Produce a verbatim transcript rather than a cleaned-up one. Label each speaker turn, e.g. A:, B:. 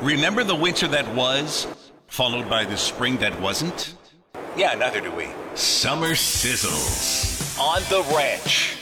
A: Remember the winter that was, followed by the spring that wasn't?
B: Yeah, neither do we.
A: Summer Sizzles
B: On the Ranch.